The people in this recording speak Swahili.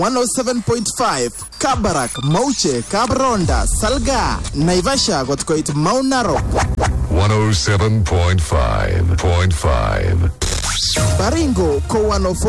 107.5 Kabarak, Mauche, Kabronda, Salga, Naivasha got koit Mount Narok. 107.5. Baringo ko 104.